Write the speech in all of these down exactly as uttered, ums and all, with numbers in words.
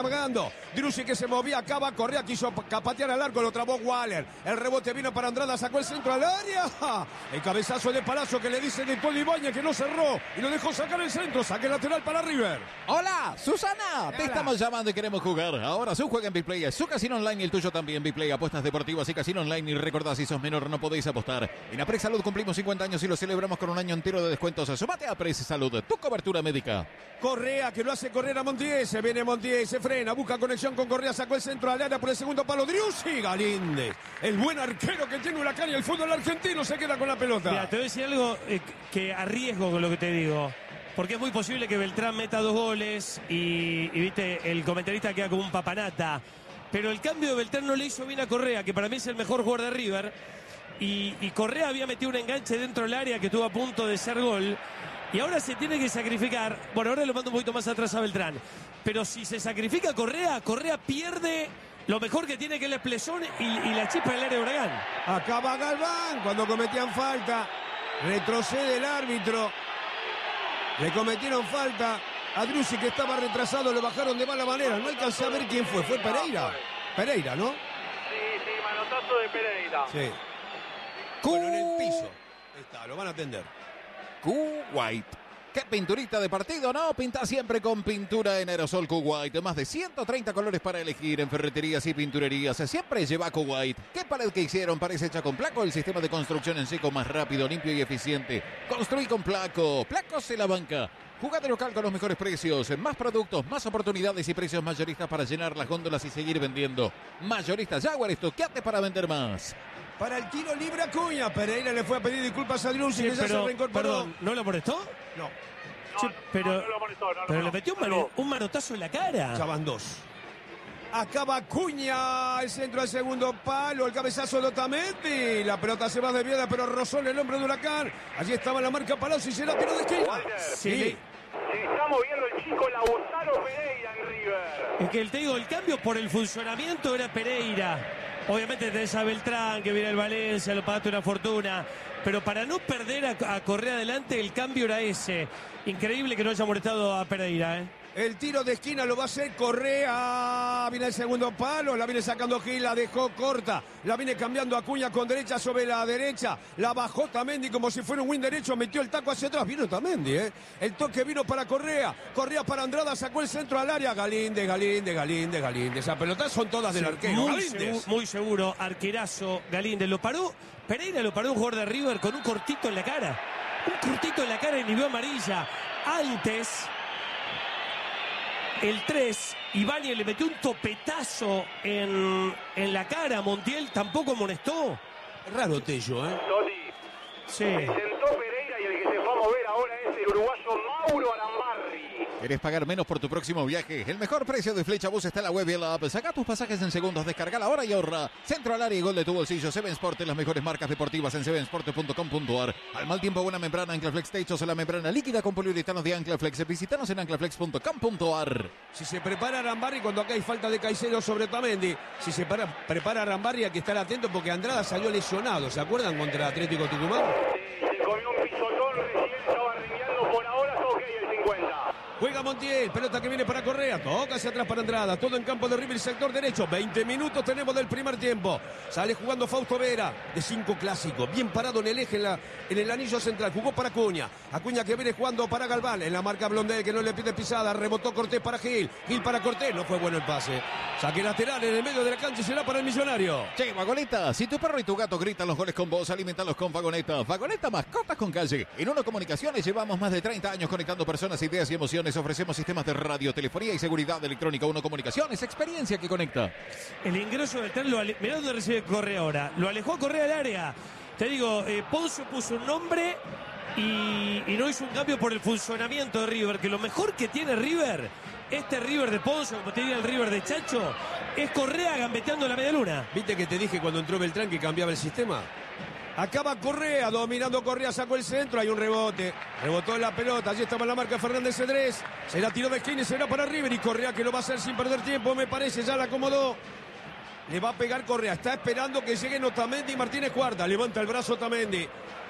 Amagando, Driussi que se movía, acaba, Correa quiso patear al arco, lo trabó Waller, el rebote vino para Andrada, sacó el centro al área, el cabezazo de Palazzo que le dice de Poli Ibañez que no cerró y lo dejó sacar el centro, saque lateral para River. Hola, Susana, te Hola. Estamos llamando y queremos jugar. Ahora su juega en Biplay, su casino online y el tuyo también. Biplay, apuestas deportivas y casino online. Y recordad, si sos menor no podéis apostar. En Apres Salud cumplimos cincuenta años y lo celebramos con un año entero de descuentos. Sumate a Apres Salud, tu cobertura médica. Correa que lo hace correr a Montiel, se viene Montiel, se frena, busca conexión con Correa, sacó el centro al área por el segundo palo, Driussi, Galíndez, el buen arquero que tiene Huracán y el fútbol argentino se queda con la pelota. Mira, te voy a decir algo eh, que arriesgo con lo que te digo, porque es muy posible que Beltrán meta dos goles y, y viste, el comentarista queda como un papanata, pero el cambio de Beltrán no le hizo bien a Correa, que para mí es el mejor jugador de River, y, y Correa había metido un enganche dentro del área que estuvo a punto de ser gol. Y ahora se tiene que sacrificar. Bueno, ahora lo mando un poquito más atrás a Beltrán. Pero si se sacrifica Correa, Correa pierde lo mejor que tiene, que es el esplezón y, y la chispa del área de Huracán. Acaba Galván cuando cometían falta. Retrocede el árbitro. Le cometieron falta a Driussi, que estaba retrasado. Lo bajaron de mala manera. No alcancé a ver quién fue. Fue Pereira. Pereira, ¿no? Sí, sí, manotazo de Pereira. Sí. Bueno, en el piso. Ahí está, lo van a atender. Kuwait. Qué pinturita de partido, ¿no? Pinta siempre con pintura en aerosol Kuwait. Más de ciento treinta colores para elegir en ferreterías y pinturerías. Siempre lleva Kuwait. ¿Qué pared que hicieron? Parece hecha con Placo, el sistema de construcción en seco más rápido, limpio y eficiente. Construí con Placo. Placo se la banca. Jugate local con los mejores precios. Más productos, más oportunidades y precios mayoristas para llenar las góndolas y seguir vendiendo. Mayoristas Jaguar, estoqueate para vender más. Para el tiro libre Acuña. Pereira le fue a pedir disculpas a Driussi, Sí, que ya pero, se reincorporó. perdón, ¿no lo molestó? No, Sí, No, pero no, no lo molestó, no, no, pero no, le metió un, no, mano- no. un manotazo en la cara. ya van dos. Acaba Acuña, el centro al segundo palo, el cabezazo de Otamendi. La pelota se va desviada, pero rozó en el hombro de Huracán. Allí estaba la marca Palazzo y será tiro de esquina. Walter, Sí. Se está moviendo el chico Lautaro Pereira en River. Es que te digo, el cambio por el funcionamiento era Pereira. Obviamente tenés a Beltrán, que viene el Valencia, lo pagaste una fortuna. Pero para no perder a, a Correa adelante, el cambio era ese. Increíble que no haya molestado a Pereira, ¿eh? El tiro de esquina lo va a hacer Correa. Viene el segundo palo. La viene sacando Gil. La dejó corta. La viene cambiando Acuña con derecha sobre la derecha. La bajó Otamendi como si fuera un win derecho. Metió el taco hacia atrás. Vino Otamendi, ¿eh? El toque vino para Correa. Correa para Andrada. Sacó el centro al área. Galíndez, Galíndez, Galíndez, Galíndez. Esas pelotas son todas del Sí, arquero. muy, Galíndez. segu- muy seguro. Arquerazo, Galíndez. Lo paró. Pereira lo paró un jugador de River con un cortito en la cara. Un cortito en la cara y ni vio amarilla. Antes, el tres, Ibañez le metió un topetazo en, en la cara a Montiel. Tampoco molestó. Es raro Tello, ¿eh? Toti, Sí. se sentó Pereira y el que se fue a mover ahora es el uruguayo Mauro Arambarri. ¿Querés pagar menos por tu próximo viaje? El mejor precio de Flecha Bus está en la web y en la app. Saca tus pasajes en segundos, descarga ahora y ahorra. Centro al área y gol de tu bolsillo. Seven Sport, las mejores marcas deportivas en seven sport punto com punto a r. Al mal tiempo, buena membrana Anclaflex Techos o la membrana líquida con poliuretanos de Anclaflex. Visítanos en anclaflex punto com punto a r. Si se prepara Arambarri cuando acá hay falta de Caicedo sobre Otamendi. Si se para, prepara Arambarri hay que estar atento porque Andrada salió lesionado. ¿Se acuerdan contra Atlético Tucumán? Sí, se comió un pisotón, recién estaba rengueando, por ahora es ok el cincuenta. Juega Montiel, pelota que viene para Correa, toca hacia atrás para Andrada, todo en campo de River, sector derecho, veinte minutos tenemos del primer tiempo, sale jugando Fausto Vera, de cinco clásicos, bien parado en el eje, en, la, en el anillo central, jugó para Acuña, Acuña que viene jugando para Galván, en la marca Blondel que no le pide pisada, rebotó Cortés para Gil, Gil para Cortés, no fue bueno el pase, saque lateral en el medio de la cancha y será para el Millonario. Che, Vagoneta, si tu perro y tu gato gritan los goles con vos, alimentalos con Vagoneta. Vagoneta, mascotas con calle. En Uno Comunicaciones llevamos más de treinta años conectando personas, ideas y emociones. Ofrecemos sistemas de radio, telefonía y seguridad electrónica. Uno Comunicaciones, experiencia que conecta. El ingreso de Beltrán, lo ale... mirá dónde recibe Correa ahora. Lo alejó a Correa al área. Te digo, eh, Poncio puso un nombre y, y no hizo un cambio por el funcionamiento de River. Que lo mejor que tiene River, este River de Poncio, como te diría el River de Chacho, es Correa gambeteando la media luna. ¿Viste que te dije cuando entró Beltrán que cambiaba el sistema? Acaba Correa, dominando Correa, sacó el centro, hay un rebote, rebotó en la pelota, allí estaba la marca Fernández Cedrés, se la tiró de esquina y será para River y Correa que lo va a hacer sin perder tiempo, me parece, ya la acomodó. Le va a pegar Correa, está esperando que lleguen Otamendi y Martínez Cuarta, levanta el brazo Otamendi,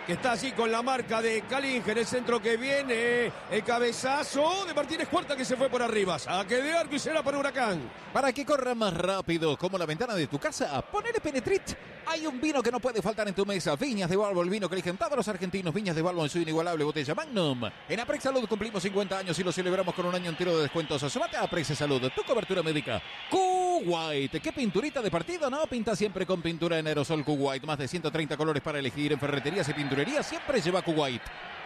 que está allí con la marca de Calinger, el centro que viene, el cabezazo de Martínez Cuarta que se fue por arriba, saque de arco y será para Huracán. Para que corra más rápido, como la ventana de tu casa, ponele Penetrit. Hay un vino que no puede faltar en tu mesa, Viñas de Balbo, el vino que eligen todos los argentinos, Viñas de Balbo en su inigualable botella Magnum. En Aprex Salud cumplimos cincuenta años y lo celebramos con un año entero de descuentos. Sumate a Aprex Salud, tu cobertura médica. Q-White, ¿qué pinturita de partido? No, pinta siempre con pintura en aerosol Q-White. Más de ciento treinta colores para elegir en ferreterías y pinturerías, siempre lleva Q-White.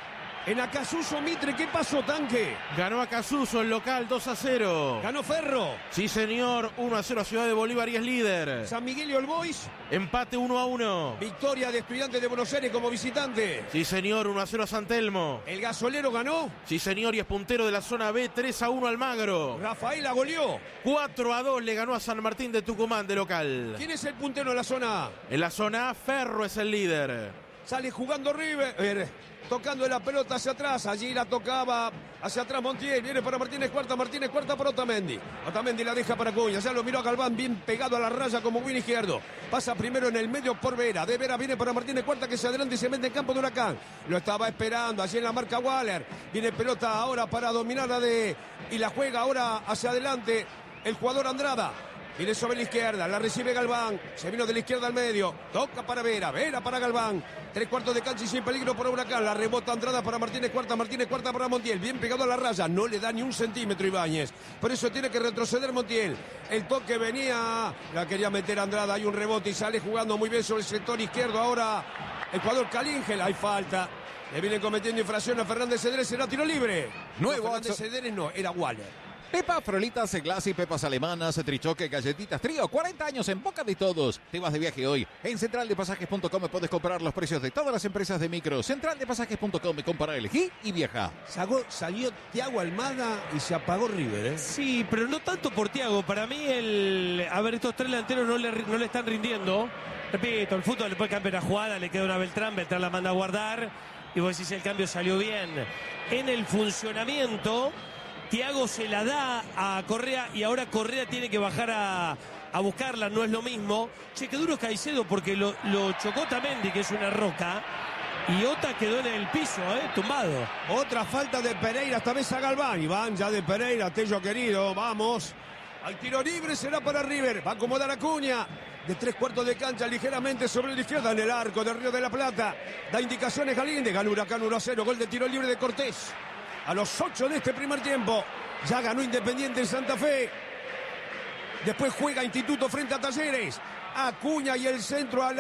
En Acasuso Mitre, ¿qué pasó, Tanque? Ganó Acasuso el local dos a cero. Ganó Ferro. Sí, señor, uno a cero a Ciudad de Bolívar y es líder. San Miguel y All Boys. Empate uno a uno. Victoria de Estudiantes de Buenos Aires como visitante. Sí, señor, uno a cero a San Telmo. El Gasolero ganó. Sí, señor, y es puntero de la zona B, tres a uno Almagro. Rafaela goleó. cuatro a dos le ganó a San Martín de Tucumán de local. ¿Quién es el puntero en la zona A? En la zona A, Ferro es el líder. Sale jugando River. Eh, tocando la pelota hacia atrás. Allí la tocaba hacia atrás Montiel. Viene para Martínez Cuarta. Martínez Cuarta para Otamendi. Otamendi la deja para Cuña. Ya lo miró a Galván bien pegado a la raya como win izquierdo. Pasa primero en el medio por Vera. De Vera viene para Martínez Cuarta que se adelanta y se mete en campo de Huracán. Lo estaba esperando. Allí en la marca Waller. Viene pelota ahora para dominar la de... Y la juega ahora hacia adelante el jugador Andrada. Viene sobre la izquierda, la recibe Galván, se vino de la izquierda al medio, toca para Vera, Vera para Galván, tres cuartos de cancha y sin peligro para Huracán, la rebota Andrada para Martínez Cuarta, Martínez Cuarta para Montiel, bien pegado a la raya, no le da ni un centímetro Ibáñez, por eso tiene que retroceder Montiel, el toque venía, la quería meter Andrada, hay un rebote y sale jugando muy bien sobre el sector izquierdo, ahora el jugador Calingel, hay falta, le vienen cometiendo infracción a Fernández Cedrés, será tiro libre. Nuevo no, Fernández acto. Cedrés no, era Waller. Pepa, frolitas, glass y pepas alemanas, trichoque, galletitas, trío, cuarenta años en boca de todos. Te vas de viaje hoy. En central de pasajes punto com puedes comprar los precios de todas las empresas de micro. central de pasajes punto com, compara, elegí y viaja. Salió, salió Thiago Almada y se apagó River, ¿eh? Sí, pero no tanto por Thiago. Para mí, el, a ver, estos tres delanteros no le, no le están rindiendo. Repito, el fútbol le puede cambiar la jugada, le queda una Beltrán, Beltrán la manda a guardar. Y vos decís, el cambio salió bien. En el funcionamiento... Thiago se la da a Correa y ahora Correa tiene que bajar a, a buscarla, no es lo mismo. Che, qué duro es Caicedo porque lo, lo chocó Otamendi, que es una roca, y Ota quedó en el piso, ¿eh? Tumbado. Otra falta de Pereira, esta vez a Galván. Y van ya de Pereira, Tello querido, vamos. Hay tiro libre, será para River. Va a acomodar a Cuña. De tres cuartos de cancha, ligeramente sobre la izquierda, en el arco del Río de la Plata. Da indicaciones Galíndez, gana Huracán uno a cero, gol de tiro libre de Cortés. A los ocho de este primer tiempo, ya ganó Independiente en Santa Fe. Después juega Instituto frente a Talleres. Acuña y el centro al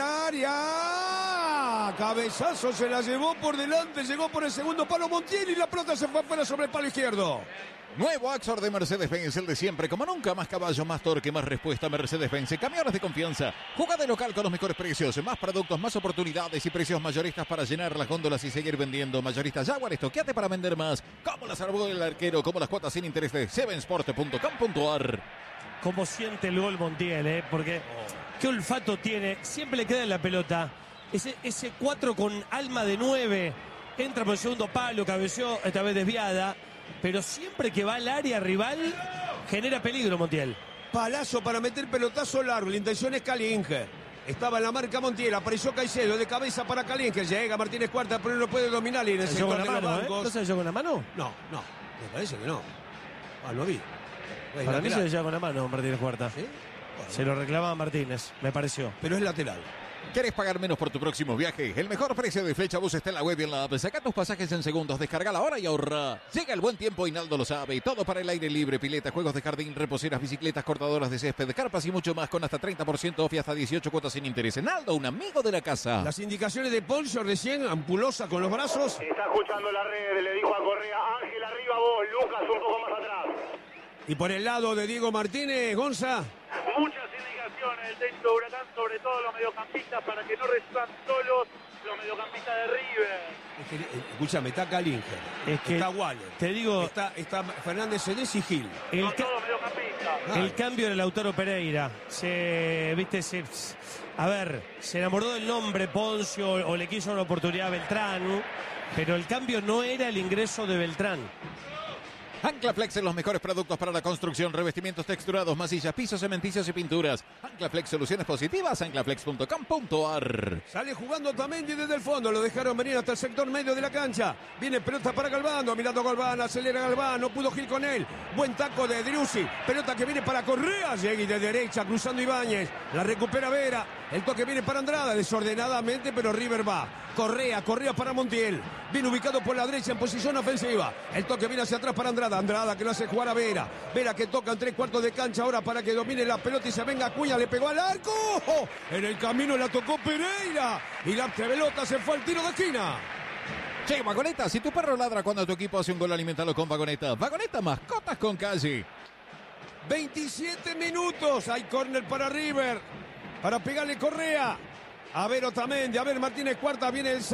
área. Cabezazo se la llevó por delante, llegó por el segundo palo Montiel y la pelota se fue afuera sobre el palo izquierdo. Nuevo Axor de Mercedes-Benz, el de siempre, como nunca, más caballo, más torque, más respuesta. Mercedes-Benz, camiones de confianza. Juega de local con los mejores precios, más productos, más oportunidades y precios mayoristas para llenar las góndolas y seguir vendiendo. Mayoristas Jaguar, estoqueate para vender más. Como las arbó el arquero, como las cuotas sin interés de seven sport punto com punto a r. Cómo siente el gol Montiel, ¿eh? Porque qué olfato tiene, siempre le queda en la pelota. Ese, ese cuatro con alma de nueve, entra por el segundo palo, cabeceó, esta vez desviada. Pero siempre que va al área rival, genera peligro Montiel. Palazo para meter pelotazo largo. La intención es Calinger. Estaba en la marca Montiel. Apareció Caicedo de cabeza para Calinger. Llega Martínez Cuarta, pero no puede dominar. Y en el ¿Se con sector la de los mano, bancos. ¿eh? ¿No se llevó con la mano? No, no. Me parece que no. Ah, no vi. Es Para mí se lateral. le lleva con la mano Martínez Cuarta. ¿Sí? Bueno, Se lo reclamaba Martínez, me pareció. pero es lateral. ¿Quieres pagar menos por tu próximo viaje? El mejor precio de Flexabus está en la web y en la app. Saca tus pasajes en segundos, descarga ahora y ahorra. Llega el buen tiempo y Naldo lo sabe. Todo para el aire libre, pileta, juegos de jardín, reposeras, bicicletas, cortadoras de césped, carpas y mucho más con hasta treinta por ciento off y hasta dieciocho cuotas sin interés. Naldo, un amigo de la casa. Las indicaciones de Poncio recién, ampulosa con los brazos. Está escuchando la red, le dijo a Correa, Ángel arriba vos, Lucas un poco más atrás. Y por el lado de Diego Martínez, Gonza. Muchas indicaciones del técnico de Huracán, sobre todo los mediocampistas, para que no reciban solos los mediocampistas de River. Es que, eh, escúchame, está Calinger. Es que está Waller. te digo- Está, está Fernández Cedés y Gil. El, Son ca- todos mediocampistas. el cambio de Lautaro Pereira. Se, viste, se, a ver, se enamoró del nombre Poncio o le quiso una oportunidad a Beltrán, pero el cambio no era el ingreso de Beltrán. Anclaflex es los mejores productos para la construcción, revestimientos texturados, masillas, pisos, cementicios y pinturas. Anclaflex, soluciones positivas, anclaflex punto com punto ar. Sale jugando Otamendi desde el fondo, lo dejaron venir hasta el sector medio de la cancha. Viene pelota para Galván, mirando a Galván, acelera Galván, no pudo Gil con él. Buen taco de Driussi, pelota que viene para Correa, llega de derecha, cruzando Ibáñez. La recupera Vera, el toque viene para Andrada, desordenadamente, pero River va. Correa, Correa para Montiel. Viene ubicado por la derecha en posición ofensiva. El toque viene hacia atrás para Andrada. Andrada que lo hace jugar a Vera. Vera que toca en tres cuartos de cancha ahora para que domine la pelota y se venga Acuña. Le pegó al arco. ¡Oh! En el camino la tocó Pereira. Y la pelota se fue al tiro de esquina. Che, Vagoneta, si tu perro ladra cuando tu equipo hace un gol, alimentalo con Vagoneta. Vagoneta, mascotas con calle. veintisiete minutos. Hay córner para River. Para pegarle Correa. A ver Otamendi, a ver Martínez Cuarta, viene el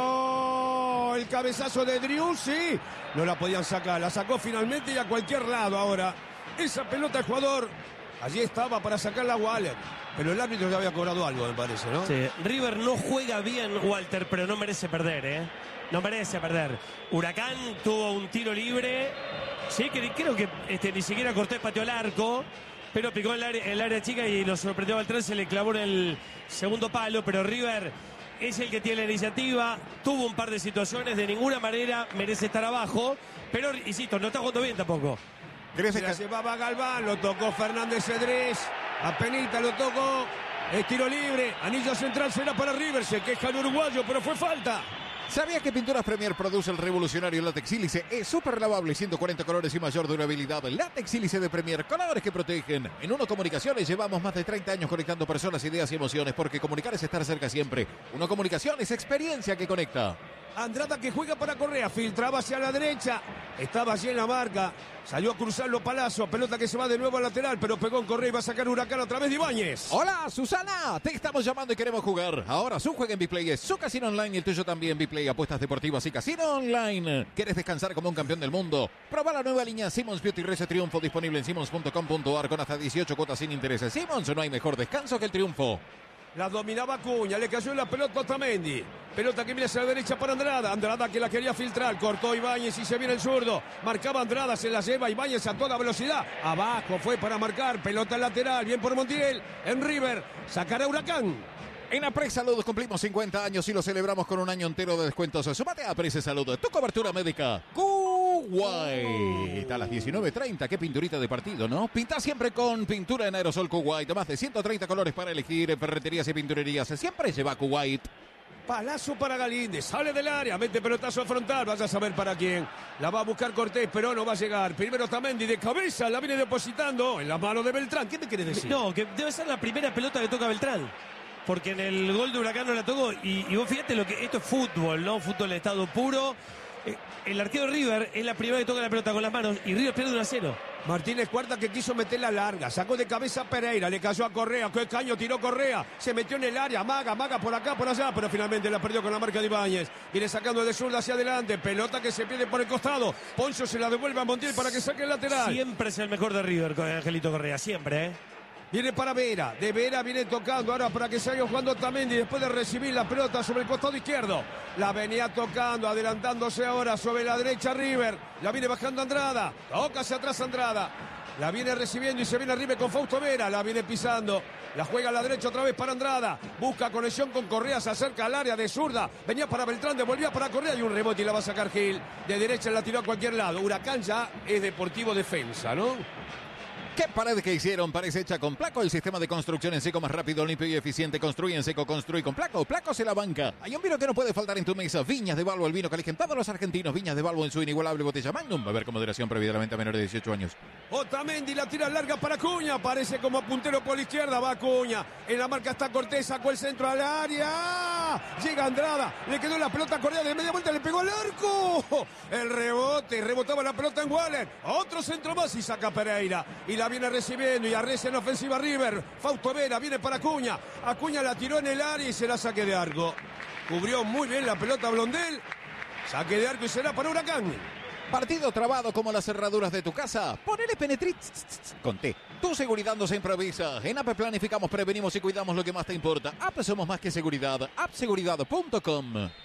centro, el cabezazo de Driussi, no la podían sacar, la sacó finalmente y a cualquier lado ahora. Esa pelota el jugador, allí estaba para sacarla a Waller, pero el árbitro ya había cobrado algo, me parece, ¿no? Sí, River no juega bien, Walter, pero no merece perder, ¿eh? No merece perder. Huracán tuvo un tiro libre, sí, que creo que este, ni siquiera Cortés pateó el arco. Pero picó el área, el área chica y lo sorprendió a Beltrán, se le clavó en el segundo palo, pero River es el que tiene la iniciativa, tuvo un par de situaciones, de ninguna manera merece estar abajo, pero insisto, no está jugando bien tampoco. Se la llevaba Galván, lo tocó Fernández Cedrés, apenita lo tocó, es tiro libre, anillo central será para River, se queja el uruguayo, pero fue falta. ¿Sabías que Pinturas Premier produce el revolucionario látex sílice? Es súper lavable, ciento cuarenta colores y mayor durabilidad. Látex sílice de Premier, colores que protegen. En Uno Comunicaciones llevamos más de treinta años conectando personas, ideas y emociones, porque comunicar es estar cerca siempre. Uno Comunicaciones, experiencia que conecta. Andrada que juega para Correa, filtraba hacia la derecha, estaba allí en la marca, salió a cruzarlo Palazzo, pelota que se va de nuevo al lateral, pero pegó en Correa y va a sacar Huracán a través de Ibáñez. Hola, Susana, te estamos llamando y queremos jugar. Ahora su juega en Biplay es su casino online y el tuyo también. Biplay, apuestas deportivas y casino online. ¿Quieres descansar como un campeón del mundo? Proba la nueva línea Simmons Beauty Race Triunfo, disponible en simmons punto com punto ar con hasta dieciocho cuotas sin intereses. Simmons, no hay mejor descanso que el triunfo. La dominaba Acuña, le cayó en la pelota a Otamendi. Pelota que viene hacia la derecha para Andrada. Andrada que la quería filtrar, cortó Ibáñez y se viene el zurdo. Marcaba Andrada, se la lleva Ibáñez a toda velocidad. Abajo fue para marcar, pelota lateral, bien por Montiel. En River, sacará Huracán. En Apres Salud cumplimos cincuenta años y lo celebramos con un año entero de descuentos. Sumate a Apres Salud, tu cobertura médica. Kuwait. A las diecinueve treinta, qué pinturita de partido, ¿no? Pinta siempre con pintura en aerosol Kuwait. Más de ciento treinta colores para elegir en ferreterías y pinturerías. Siempre lleva Kuwait. Palazo para Galíndez, sale del área, mete pelotazo frontal, vaya a saber para quién. La va a buscar Cortés, pero no va a llegar. Primero Otamendi de cabeza, la viene depositando en la mano de Beltrán. ¿Qué te quiere decir? No, que debe ser la primera pelota que toca Beltrán. Porque en el gol de Huracán no la tocó. Y, y vos fíjate lo que esto es fútbol, ¿no? Fútbol de estado puro. Eh, el arquero de River es la primera que toca la pelota con las manos y River pierde uno a cero. Martínez Cuarta que quiso meterla larga, sacó de cabeza a Pereira, le cayó a Correa, qué caño tiró Correa, se metió en el área, maga, maga por acá, por allá, pero finalmente la perdió con la marca de Ibáñez. Viene sacando de zurda hacia adelante, pelota que se pierde por el costado, Poncio se la devuelve a Montiel para que saque el lateral. Siempre es el mejor de River con Angelito Correa, siempre, ¿eh? Viene para Vera, de Vera viene tocando ahora para que se vaya jugando Otamendi después de recibir la pelota sobre el costado izquierdo. La venía tocando, adelantándose ahora sobre la derecha River. La viene bajando Andrada, toca hacia atrás Andrada. La viene recibiendo y se viene River con Fausto Vera, la viene pisando. La juega a la derecha otra vez para Andrada. Busca conexión con Correa, se acerca al área de zurda. Venía para Beltrán, devolvía para Correa y un rebote y la va a sacar Gil. De derecha la tiró a cualquier lado. Huracán ya es Deportivo Defensa, ¿no? ¿Qué pared que hicieron? Parece hecha con Placo, el sistema de construcción en seco más rápido, limpio y eficiente. Construye en seco, construye con Placo. Placo se la banca. Hay un vino que no puede faltar en tu mesa. Viñas de Balbo, el vino que eligen todos los argentinos. Viñas de Balbo en su inigualable botella Magnum. A ver con moderación previa a la venta a menores de dieciocho años. Otamendi la tira larga para Acuña. Aparece como puntero por la izquierda. Va Acuña. En la marca está Cortés. Sacó el centro al área. Llega Andrada. Le quedó la pelota a Correa de media vuelta. Le pegó al arco. El rebote. Rebotaba la pelota en Waller. Otro centro más y saca Pereira. Y la viene recibiendo. Y arrecia en ofensiva River. Fausto Vera viene para Acuña. Acuña la tiró en el área y se la saque de arco. Cubrió muy bien la pelota Blondel. Saque de arco y será para Huracán. Partido trabado como las cerraduras de tu casa. Ponele Penetrit con T. Tu seguridad no se improvisa. En App planificamos, prevenimos y cuidamos lo que más te importa. App somos más que seguridad. app seguridad punto com.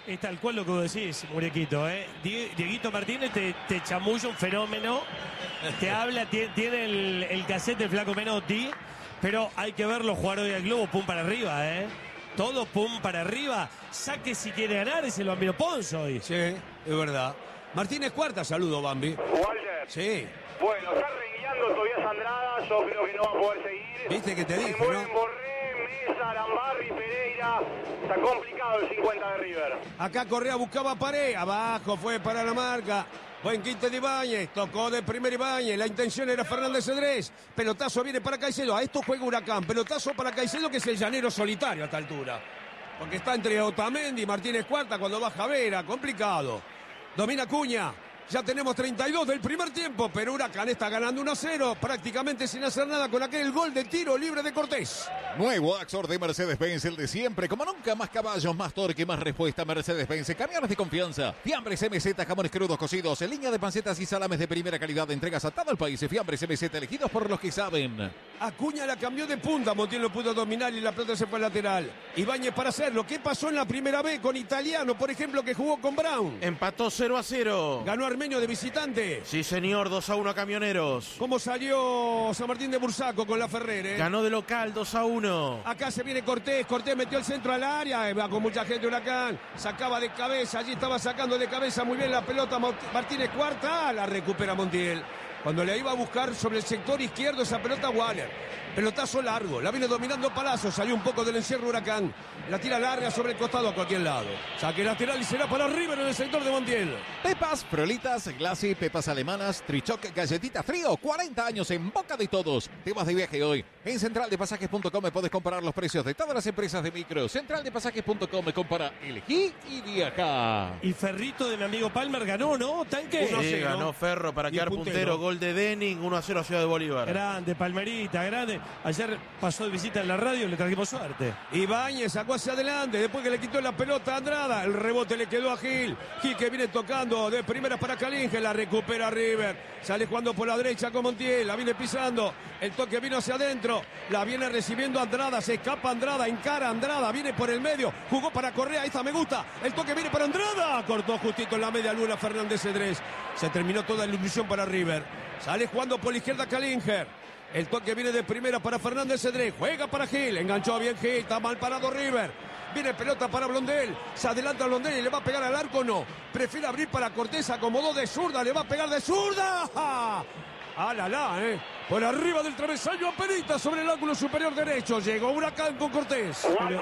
Es tal cual lo que vos decís, Murequito, ¿eh? Die- Dieguito Martínez te, te chamulla un fenómeno, te habla, tiene, tiene el, el cassette del Flaco Menotti, pero hay que verlo jugar hoy al globo, pum para arriba, ¿eh? Todo pum para arriba. Saque si quiere ganar, es el Bambino Ponzo hoy. Sí, es verdad. Martínez Cuarta, saludo, Bambi. Walter. Sí. Bueno, está rengueando Tobias Andrada, yo creo que no va a poder seguir. Viste que te Se dije, mueven ¿no? Borré, Mesa, Arambarri, Pereira. Está complicado el cincuenta de River. Acá Correa buscaba pared, abajo fue para la marca. Buen quinte de Ibáñez, tocó de primer Ibáñez, la intención era Fernández Cedrés. Pelotazo viene para Caicedo, a esto juega Huracán. Pelotazo para Caicedo, que es el llanero solitario a esta altura. Porque está entre Otamendi y Martínez Cuarta cuando baja Vera, complicado. Domina Acuña. Ya tenemos treinta y dos del primer tiempo, pero Huracán está ganando uno a cero, prácticamente sin hacer nada con aquel gol de tiro libre de Cortés. Nuevo Axor de Mercedes-Benz, el de siempre. Como nunca, más caballos, más torque, más respuesta. Mercedes-Benz, camiones de confianza. Fiambres M Z, jamones crudos cocidos. En línea de pancetas y salames de primera calidad. Entregas a todo el país. Fiambres M Z, elegidos por los que saben. Acuña la cambió de punta, Montiel lo pudo dominar y la pelota se fue al lateral. Ibáñez para hacerlo. ¿Qué pasó en la primera vez con Italiano, por ejemplo, que jugó con Brown? Empató cero a cero. Ganó Armenio de visitante. Sí, señor, dos a uno a Camioneros. ¿Cómo salió San Martín de Bursaco con la Ferrer? eh? Ganó de local dos a uno. Acá se viene Cortés, Cortés metió el centro al área, eh, va con mucha gente Huracán, sacaba de cabeza, allí estaba sacando de cabeza muy bien la pelota Martínez Cuarta, la recupera Montiel. Cuando le iba a buscar sobre el sector izquierdo esa pelota Waller. Pelotazo largo, la viene dominando Palazzo, salió un poco del encierro Huracán. La tira larga sobre el costado a cualquier lado. Saque lateral y será para River en el sector de Montiel. Pepas, Frolitas, Glassy, pepas alemanas, Trichoc, galletita frío, cuarenta años en boca de todos. Te vas de viaje hoy. En central de pasajes punto com puedes comparar los precios de todas las empresas de micro. central de pasajes punto com, compara, elegí y viaja. Y Ferrito de mi amigo Palmer ganó, ¿no? Tanque. Uno a Sí, cero. ganó Ferro para Y quedar puntero. puntero. Gol de Denning, uno a cero a Ciudad de Bolívar. Grande, Palmerita, grande. Ayer pasó de visita en la radio, le trajimos suerte. Ibáñez sacó hacia adelante, después que le quitó la pelota a Andrada, el rebote le quedó a Gil. Gil que viene tocando de primera para Calinge, la recupera River. Sale jugando por la derecha con Montiel, la viene pisando, el toque vino hacia adentro, la viene recibiendo Andrada, se escapa Andrada, encara Andrada, viene por el medio, jugó para Correa, esta me gusta, el toque viene para Andrada, cortó justito en la media luna Fernández Cedrés. Se terminó toda la ilusión para River. Sale jugando por la izquierda Calinger. El toque viene de primera para Fernández Cedrés. Juega para Gil. Enganchó bien Gil. Está mal parado River. Viene pelota para Blondel. Se adelanta Blondel y le va a pegar al arco. No. Prefiere abrir para Cortés. Acomodó de zurda. Le va a pegar de zurda. ¡Ah, la, la, eh! Por arriba del travesaño a Perita sobre el ángulo superior derecho. Llegó Huracán con Cortés. Walter.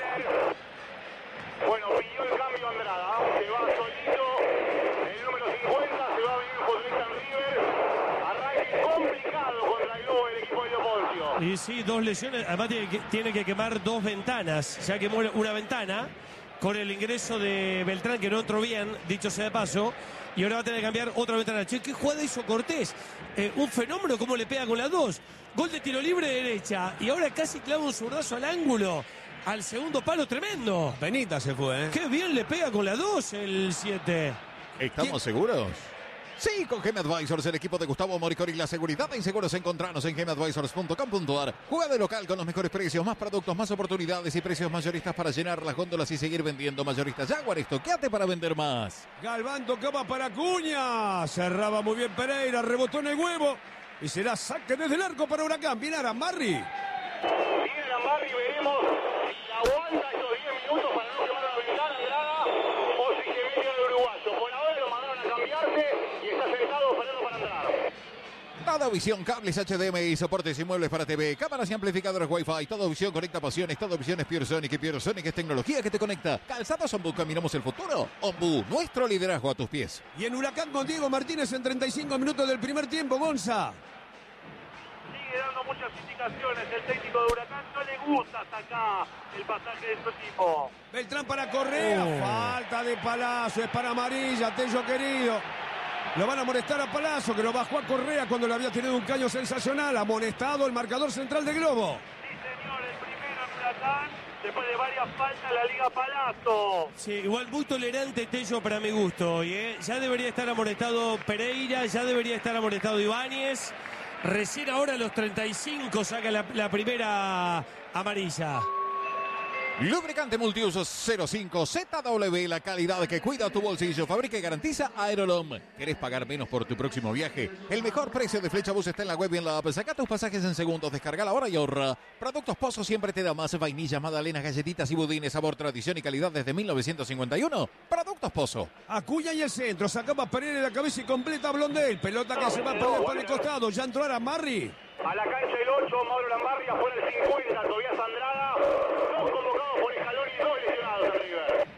Bueno, pidió el cambio Andrada. Se va solito. El número cincuenta se va a venir futbolista en River. Arranque complicado contra el Globo del equipo de Leopolcio. Y sí, dos lesiones. Además tiene que, tiene que quemar dos ventanas. Ya quemó una ventana con el ingreso de Beltrán, que no entró bien, dicho sea de paso. Y ahora va a tener que cambiar otra ventana. Che, ¿qué jugada hizo Cortés? Eh, un fenómeno, cómo le pega con las dos. Gol de tiro libre derecha. Y ahora casi clava un zurdazo al ángulo. Al segundo palo, tremendo. Benita se fue, ¿eh? Qué bien le pega con las dos el siete. ¿Estamos seguros? Sí, con Gem Advisors, el equipo de Gustavo Moricori, la seguridad en seguros. Encontranos en gem advisors punto com punto a r. Juega de local con los mejores precios, más productos, más oportunidades y precios mayoristas para llenar las góndolas y seguir vendiendo mayoristas. Jaguar, estoqueate para vender más. Galván tocaba para Acuña. Cerraba muy bien Pereira. Rebotó en el huevo. Y será saque desde el arco para Huracán. Viene Arambarri. Viene Arambarri, veremos si aguanta estos diez minutos para no quemar la ventana Andrada o si se mete el uruguayo. Por ahora lo mandaron a cambiarse y está sentado esperando para entrar. Todo Visión, cables H D M I, soportes y muebles para T V, cámaras y amplificadores Wi-Fi. Todo Visión conecta pasiones. Todo Visión es Piersonic y Piersonic es tecnología que te conecta. Calzados Ombu, caminamos el futuro. Ombu, nuestro liderazgo a tus pies. Y en Huracán con Diego Martínez en treinta y cinco minutos del primer tiempo, Gonza. Sigue dando muchas indicaciones. El técnico de Huracán no le gusta hasta acá el pasaje de su equipo. Beltrán para Correa. Oh. Falta de Palazzo. Es para amarilla, Tello querido. Lo van a amonestar a Palazzo, que lo bajó a Correa cuando le había tenido un caño sensacional. Amonestado el marcador central de Globo. Sí, señor, el primero en Huracán. Después de varias faltas, la Liga Palazzo. Sí, igual muy tolerante Tello para mi gusto hoy, ¿eh? Ya debería estar amonestado Pereira, ya debería estar amonestado Ibáñez. Recién ahora a los treinta y cinco saca la, la primera amarilla. Lubricante multiusos cero cinco Z W, la calidad que cuida tu bolsillo. Fabrica y garantiza Aerolom. ¿Querés pagar menos por tu próximo viaje? El mejor precio de Flechabús está en la web y en la app. Saca tus pasajes en segundos, descarga ahora y ahorra. Productos Pozo siempre te da más. Vainillas, magdalenas, galletitas y budines. Sabor, tradición y calidad desde mil novecientos cincuenta y uno. Productos Pozo. Acuña y el centro. Sacaba Pereira de la cabeza y completa Blondel. Pelota que se va para, para el costado. Ya entró Arambarri. A la cancha el ocho, Mauro Lambarri, afuera el cincuenta, Tobias Andrada. Dos convocados por Escalón y dos lesionados en River.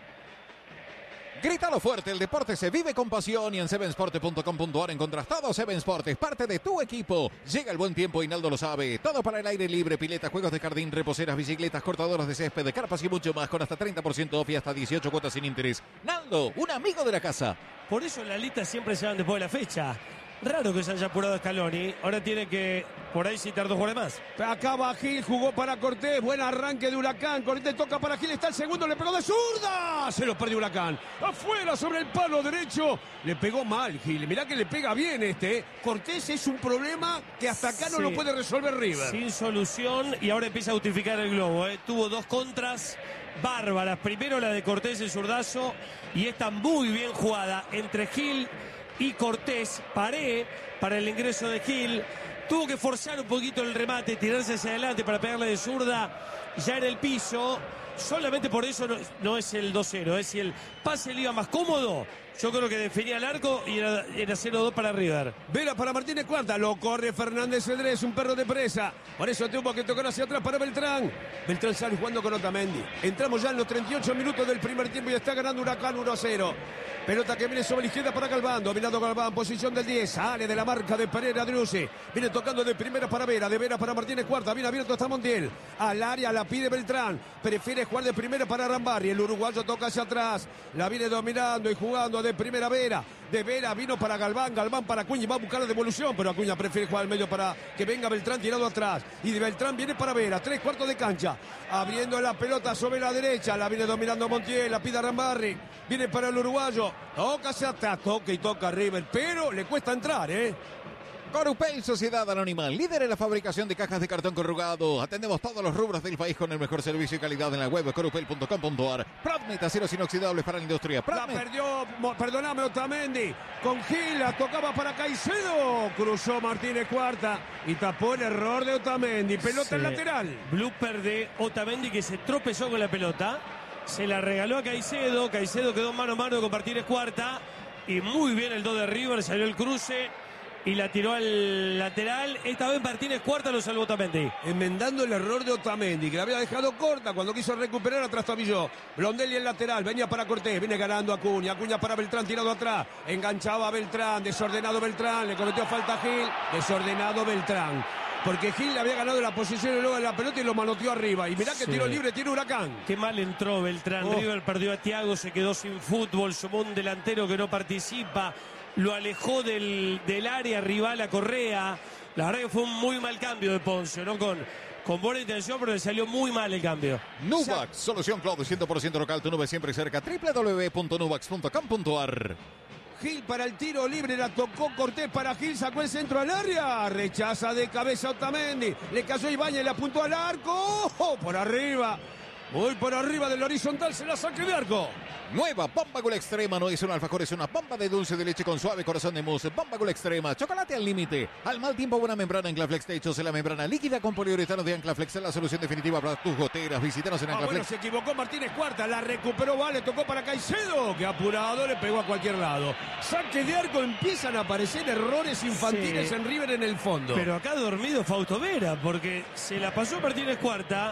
Grítalo fuerte, el deporte se vive con pasión y en seven sport punto com punto a r encontrás todo. Seven Sport es parte de tu equipo. Llega el buen tiempo y Naldo lo sabe. Todo para el aire libre, piletas, juegos de jardín, reposeras, bicicletas, cortadoras de césped, de carpas y mucho más con hasta treinta por ciento off y hasta dieciocho cuotas sin interés. Naldo, un amigo de la casa. Por eso las listas siempre se van después de la fecha. Raro que se haya apurado Scaloni. Ahora tiene que por ahí citar dos jugadores más. Acaba Gil, jugó para Cortés. Buen arranque de Huracán. Cortés toca para Gil. Está el segundo. Le pegó de zurda. Se lo perdió Huracán. Afuera sobre el palo derecho. Le pegó mal Gil. Mirá que le pega bien este. Cortés es un problema que hasta acá no Sí. lo puede resolver River. Sin solución y ahora empieza a justificar el globo. ¿eh? Tuvo dos contras bárbaras. Primero la de Cortés, el zurdazo. Y esta muy bien jugada entre Gil y Cortés. Paré para el ingreso de Gil. Tuvo que forzar un poquito el remate, tirarse hacia adelante para pegarle de zurda. Ya en el piso. Solamente por eso no, no es el dos cero. Es si el pase le iba más cómodo. Yo creo que definía el arco y era, era cero dos para River. Vera para Martínez Cuarta. Lo corre Fernández Cedrés, un perro de presa. Por eso tuvo que tocar hacia atrás para Beltrán. Beltrán sale jugando con Otamendi. Entramos ya en los treinta y ocho minutos del primer tiempo y está ganando Huracán uno a cero. Pelota que viene sobre la izquierda para Galván. Dominado Galván, posición del diez. Sale de la marca de Pereira Driussi. Viene tocando de primera para Vera. De Vera para Martínez Cuarta. Bien abierto está Montiel. Al área la pide Beltrán. Prefiere jugar de primera para Arambarri. El uruguayo toca hacia atrás. La viene dominando y jugando de primera Vera. De Vera vino para Galván. Galván para Acuña. Va a buscar la devolución. Pero Acuña prefiere jugar al medio para que venga Beltrán tirado atrás. Y de Beltrán viene para Vera. Tres cuartos de cancha. Abriendo la pelota sobre la derecha. La viene dominando Montiel. La pide Arambarri. Viene para el uruguayo. Toca hacia atrás. Toca y toca River. Pero le cuesta entrar, ¿eh? Corupel, Sociedad Anónima, líder en la fabricación de cajas de cartón corrugado. Atendemos todos los rubros del país con el mejor servicio y calidad en la web corupel punto com punto a r. Pradmet, aceros inoxidables para la industria. La Pradmet. perdió, mo- perdoname, Otamendi. Con Gil, la tocaba para Caicedo. Cruzó Martínez Cuarta y tapó el error de Otamendi. Pelota en Sí. lateral. Blooper de Otamendi que se tropezó con la pelota. Se la regaló a Caicedo. Caicedo quedó mano a mano con Martínez Cuarta. Y muy bien el dos de River. Salió el cruce y la tiró al lateral. Esta vez Martínez Cuarta lo salvó Otamendi. Enmendando el error de Otamendi, que la había dejado corta cuando quiso recuperar, atrás trastabilló. Blondelli en lateral, venía para Cortés, viene ganando Acuña. Acuña para Beltrán, tirado atrás. Enganchaba a Beltrán, desordenado Beltrán. Le cometió falta a Gil, desordenado Beltrán. Porque Gil le había ganado la posición y luego de la pelota y lo manoteó arriba. Y mirá que Sí. tiro libre tiene Huracán. Qué mal entró Beltrán. Oh. River perdió a Thiago, se quedó sin fútbol. Sumó un delantero que no participa. Lo alejó del, del área rival a Correa. La verdad que fue un muy mal cambio de Ponce, ¿no? Con, con buena intención, pero le salió muy mal el cambio. Nuvax, solución cloud cien por ciento local, tu nube siempre cerca. w w w punto nuvax punto com punto a r. Gil para el tiro libre, la tocó Cortés para Gil, sacó el centro al área, rechaza de cabeza Otamendi, le cayó Ibáñez, le apuntó al arco, ¡oh! Por arriba, muy por arriba del horizontal, se la saque de arco. Nueva Bomba Gula Extrema, no es un alfajor, es una bomba de dulce de leche con suave corazón de mousse. Bomba Gula Extrema, chocolate al límite. Al mal tiempo, buena membrana Anclaflex Techos, la membrana líquida con poliuretano de Anclaflex, es la solución definitiva para tus goteras. Visítanos en Ah, bueno, Anclaflex. se equivocó Martínez Cuarta, la recuperó, vale, tocó para Caicedo, que apurado le pegó a cualquier lado. Saque de arco, empiezan a aparecer errores infantiles Sí. en River en el fondo. Pero acá dormido Fausto Vera, porque se la pasó Martínez Cuarta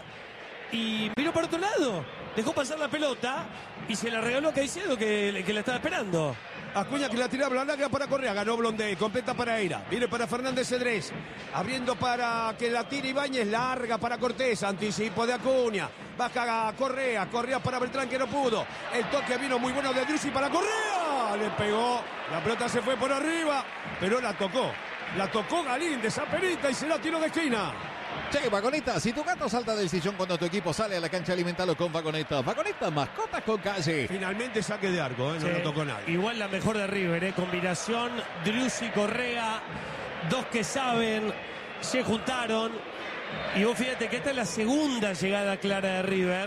y miró para otro lado. Dejó pasar la pelota y se la regaló a Caicedo, que, que la estaba esperando. Acuña que la tiraba larga para Correa, ganó Blondel, completa para Eira, viene para Fernández Cedrés, abriendo para que la tire Ibáñez, larga para Cortés, anticipo de Acuña, baja a Correa, Correa para Beltrán que no pudo, el toque vino muy bueno de Driussi para Correa, le pegó, la pelota se fue por arriba, pero la tocó, la tocó Galín de Zaperita y se la tiró de esquina. Che, Vagoneta, si tu gato salta del sillón cuando tu equipo sale a la cancha, alimentalo con Vagoneta. Vagoneta, mascotas con calle. Finalmente saque de arco, ¿eh? no Sí, la tocó nadie. Igual la mejor de River, ¿eh? Combinación Driussi Correa, dos que saben, se juntaron. Y vos fíjate que esta es la segunda llegada clara de River.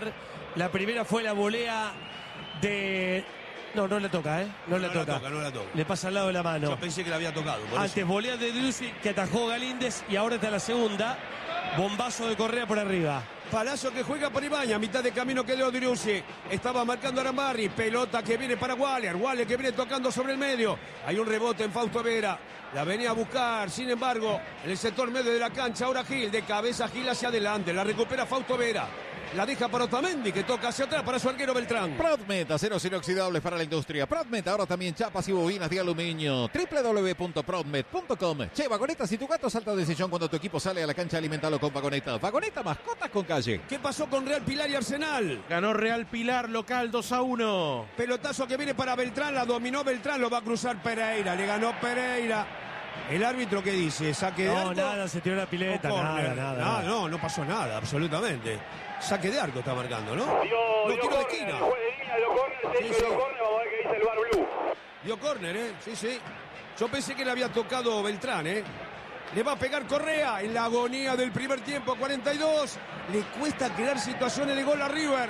La primera fue la volea de... No, no le toca, ¿eh? No, No le la toca. toca, no la toca. Le pasa al lado de la mano. Yo pensé que la había tocado. por Antes eso. volea de Driussi que atajó Galíndez y ahora está la segunda. Bombazo de Correa por arriba. Palacio que juega por Ibaña, mitad de camino que Leo Driussi. Estaba marcando Arambarri. Pelota que viene para Waller. Waller que viene tocando sobre el medio. Hay un rebote en Fausto Vera. La venía a buscar, sin embargo, en el sector medio de la cancha. Ahora Gil, de cabeza Gil hacia adelante. La recupera Fausto Vera. La deja para Otamendi, que toca hacia atrás para su arquero Beltrán. Prodmet, aceros inoxidables para la industria. Prodmet, ahora también chapas y bobinas de aluminio. doble u doble u doble u punto prodmet punto com. Che, Vagoneta, si tu gato salta de sillón cuando tu equipo sale a la cancha, alimentalo con Vagoneta. Vagoneta, mascotas con calle. ¿Qué pasó con Real Pilar y Arsenal? Ganó Real Pilar, local dos a uno. Pelotazo que viene para Beltrán, la dominó Beltrán, lo va a cruzar Pereira. Le ganó Pereira. ¿El árbitro qué dice? ¿Saque de No, arco? nada, se tiró la pileta, ¿O nada, córner? nada, Ah, nada. no, no pasó nada, absolutamente. Saque de arco está marcando, ¿no? Dio, No, dio tiro de córner, esquina. el juez de línea dio córner, Sí, técnico sí. dio córner, vamos a ver qué dice el bar blue. Dio córner, ¿eh? Sí, sí. Yo pensé que le había tocado Beltrán, ¿eh? Le va a pegar Correa en la agonía del primer tiempo, cuarenta y dos. Le cuesta crear situaciones de gol a River.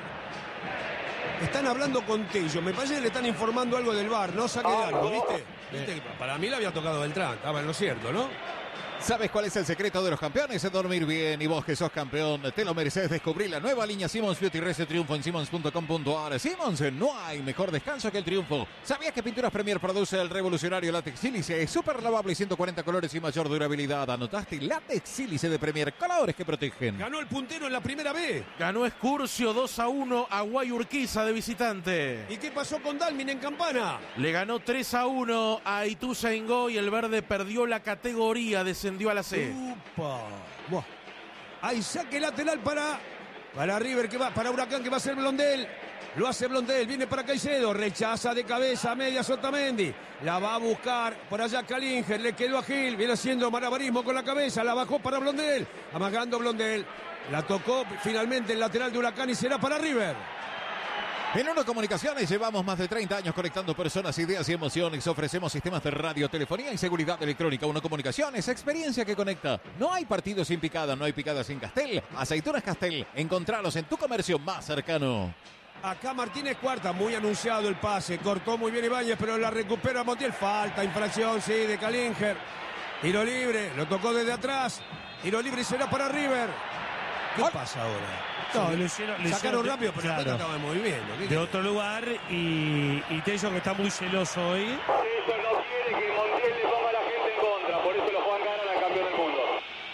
Están hablando con Tello. Me parece que le están informando algo del bar, ¿no? Saque de arco, ¿viste? ¿Viste? que Para mí le había tocado Beltrán. Estaba en lo cierto, ¿no? ¿Sabes cuál es el secreto de los campeones? Es dormir bien. Y vos que sos campeón, te lo mereces. Descubrí la nueva línea Simmons Beauty Rest Triunfo en simmons punto com punto a r. Simmons, no hay mejor descanso que el triunfo. ¿Sabías que Pinturas Premier produce el revolucionario látex sílice? Es súper lavable, ciento cuarenta colores y mayor durabilidad. ¿Anotaste? Látex sílice de Premier, colores que protegen. Ganó el puntero en la primera B. Ganó Escurcio dos a uno a Guayurquiza de visitante. ¿Y qué pasó con Dalmin en Campana? Le ganó tres a uno a Ituzaingó y el verde perdió la categoría, descendió a la C. Upa. Buah. Hay saque lateral para, para River, que va, para Huracán, que va a ser Blondel. Lo hace Blondel, viene para Caicedo, rechaza de cabeza, media Otamendi. La va a buscar por allá Kalinger, le quedó a Gil, viene haciendo malabarismo con la cabeza, la bajó para Blondel, amagando Blondel. La tocó finalmente el lateral de Huracán y será para River. En Uno Comunicaciones llevamos más de treinta años conectando personas, ideas y emociones. Ofrecemos sistemas de radio, telefonía y seguridad electrónica. Uno Comunicaciones, experiencia que conecta. No hay partido sin picada, no hay picada sin Castel. Aceitunas Castel, encontralos en tu comercio más cercano. Acá Martínez Cuarta, muy anunciado el pase, cortó muy bien Ibáñez, pero la recupera Montiel. Falta, infracción, sí, de Kalinger. Tiro libre, lo tocó desde atrás. Tiro libre y será para River. ¿Qué pasa ahora? No, lo hicieron, lo Sacaron hicieron de- rápido, pero claro, después estaba en movimiento. ¿Qué de querés? otro lugar y, y Tello, que está muy celoso hoy. Ellos no quiere que Montiel le ponga a la gente en contra, por eso lo juegan ganar al campeón del mundo.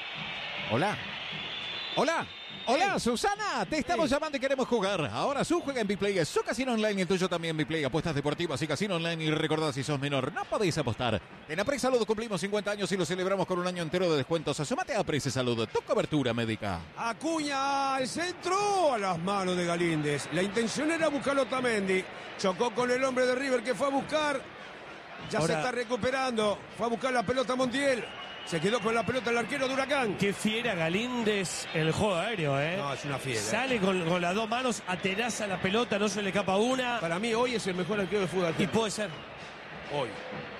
Hola. Hola. Hola, Hey. Susana, te estamos Hey. llamando y queremos jugar. Ahora su juega en Biplay, es su casino online y el tuyo también Biplay. Apuestas deportivas y casino online. Y recordad, si sos menor, no podéis apostar. En Apre Salud cumplimos cincuenta años y lo celebramos con un año entero de descuentos. Asómate a Apre Salud, tu cobertura médica. Acuña al centro, a las manos de Galíndez. La intención era buscarlo Otamendi. Chocó con el hombre de River que fue a buscar. Ya Ahora- se está recuperando. Fue a buscar la pelota Montiel. Se quedó con la pelota el arquero de Huracán. Qué fiera Galíndez en el juego aéreo, ¿eh? No, es una fiera. Sale con, con las dos manos, atenaza la pelota, no se le escapa una. Para mí hoy es el mejor arquero de fútbol Y argentino. puede ser. Hoy.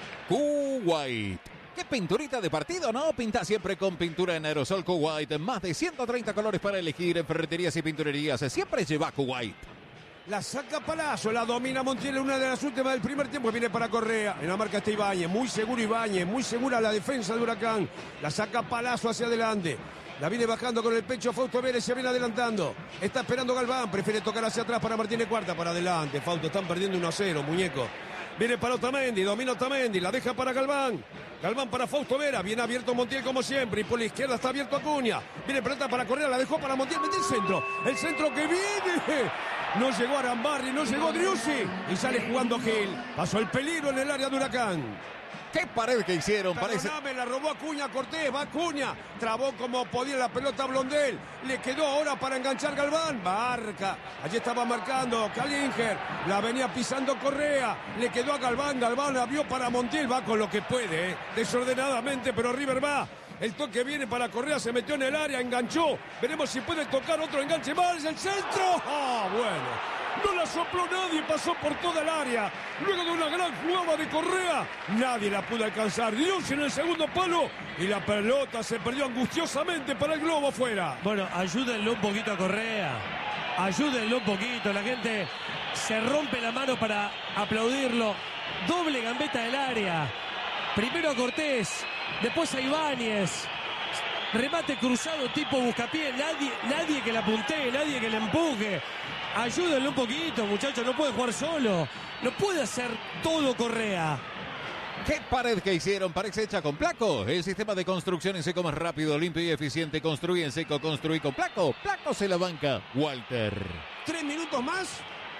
Kuwait. ¿Qué pinturita de partido? No, pinta siempre con pintura en aerosol Kuwait. Más de ciento treinta colores para elegir en ferreterías y pinturerías. Siempre lleva Kuwait. La saca Palazzo, la domina Montiel en una de las últimas del primer tiempo. Viene para Correa. En la marca está Ibáñez. Muy seguro Ibáñez. Muy segura la defensa de Huracán. La saca Palazzo hacia adelante. La viene bajando con el pecho Fausto Vélez. Se viene adelantando. Está esperando Galván. Prefiere tocar hacia atrás para Martínez Cuarta. Para adelante. Fausto, están perdiendo uno a cero, muñeco. Viene para Otamendi. Domina Otamendi. La deja para Galván. Galván para Fausto Vera. Bien abierto Montiel como siempre. Y por la izquierda está abierto Acuña. Viene pelota para Correa. La dejó para Montiel. Mete el centro. El centro que viene. No llegó Arambarri, no llegó Driussi. Y sale jugando Gil. Pasó el peligro en el área de Huracán. ¿Qué pared que hicieron? Parece... Perdóname, la robó Acuña Cortés. Va Acuña. Trabó como podía la pelota a Blondel. Le quedó ahora para enganchar Galván. Barca. Allí estaba marcando Kalinger. La venía pisando Correa. Le quedó a Galván. Galván la vio para Montiel. Va con lo que puede. ¿eh? Desordenadamente, pero River va. El toque viene para Correa, se metió en el área, enganchó. Veremos si puede tocar otro enganche más. ¡El centro! ¡Ah, bueno! No la sopló nadie, pasó por toda el área. Luego de una gran jugada de Correa, nadie la pudo alcanzar. Dios en el segundo palo y la pelota se perdió angustiosamente para el globo afuera. Bueno, ayúdenlo un poquito a Correa. Ayúdenlo un poquito, la gente se rompe la mano para aplaudirlo. Doble gambeta del área. Primero a Cortés, después a Ibáñez. Remate cruzado tipo buscapié, nadie, nadie que la puntee, nadie que le empuje. Ayúdenlo un poquito, muchachos, no puede jugar solo. No puede hacer todo Correa. ¿Qué pared que hicieron? Pared hecha con Placo. El sistema de construcción en seco más rápido, limpio y eficiente. Construye en seco, construí con Placo. Placo se la banca. Walter. Tres minutos más.